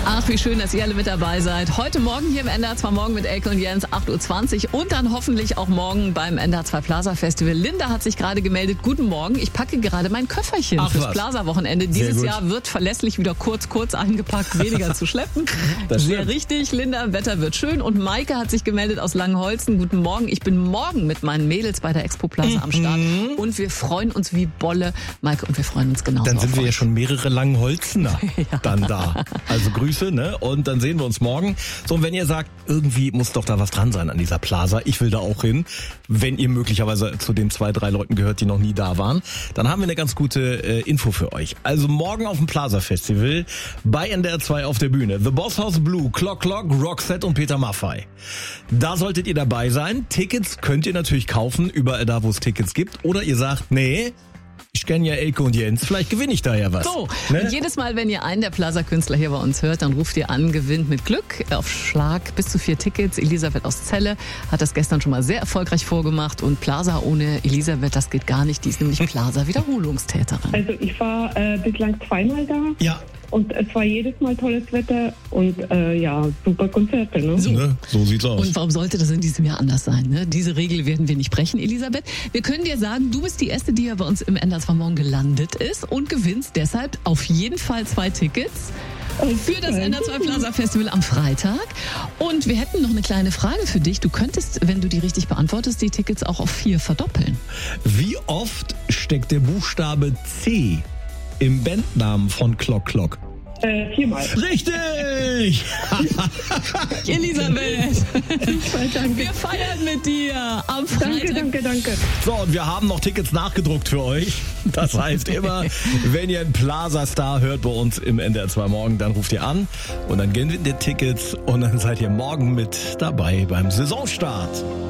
Ach, wie schön, dass ihr alle mit dabei seid. Heute Morgen hier im NDR 2 Morgen mit Elke und Jens, 8.20 Uhr und dann hoffentlich auch morgen beim NDR 2 Plaza Festival. Linda hat sich gerade gemeldet. Guten Morgen, ich packe gerade mein Köfferchen fürs Plaza-Wochenende. Dieses Jahr wird verlässlich wieder kurz eingepackt, weniger zu schleppen. Sehr richtig, Linda, Wetter wird schön. Und Maike hat sich gemeldet aus Langenholzen. Guten Morgen, ich bin morgen mit meinen Mädels bei der Expo Plaza am Start. Und wir freuen uns wie Bolle, Maike, und wir freuen uns genauso. Dann sind wir ja schon mehrere Langenholzener dann da. Also Grüße, ne? Und dann sehen wir uns morgen. So, und wenn ihr sagt, irgendwie muss doch da was dran sein an dieser Plaza, ich will da auch hin, wenn ihr möglicherweise zu den 2, 3 Leuten gehört, die noch nie da waren, dann haben wir eine ganz gute Info für euch. Also morgen auf dem Plaza Festival bei NDR 2 auf der Bühne. The Boss House Blue, Clock Clock, Roxette und Peter Maffay. Da solltet ihr dabei sein. Tickets könnt ihr natürlich kaufen, überall da, wo es Tickets gibt. Oder ihr sagt, nee, ich kenne ja Elke und Jens, vielleicht gewinne ich da ja was. So, ne? Und jedes Mal, wenn ihr einen der Plaza-Künstler hier bei uns hört, dann ruft ihr an, gewinnt mit Glück auf Schlag bis zu 4 Tickets. Elisabeth aus Celle hat das gestern schon mal sehr erfolgreich vorgemacht und Plaza ohne Elisabeth, das geht gar nicht. Die ist nämlich Plaza-Wiederholungstäterin. Also ich war bislang 2-mal da. Ja. Und es war jedes Mal tolles Wetter und ja, super Konzerte. Ne? So sieht's aus. Und warum sollte das in diesem Jahr anders sein? Ne? Diese Regel werden wir nicht brechen, Elisabeth. Wir können dir sagen, du bist die Erste, die ja bei uns im NDR 2 Morgen gelandet ist und gewinnst deshalb auf jeden Fall 2 Tickets für das NDR 2 Plaza Festival am Freitag. Und wir hätten noch eine kleine Frage für dich. Du könntest, wenn du die richtig beantwortest, die Tickets auch auf 4 verdoppeln. Wie oft steckt der Buchstabe C im Bandnamen von Clock Clock? 4-mal. Richtig! Elisabeth, Danke. wir feiern mit dir am Freitag. Danke. So, und wir haben noch Tickets nachgedruckt für euch. Das heißt immer, wenn ihr einen Plaza-Star hört bei uns im NDR 2 Morgen, dann ruft ihr an und dann gewinnt ihr Tickets und dann seid ihr morgen mit dabei beim Saisonstart.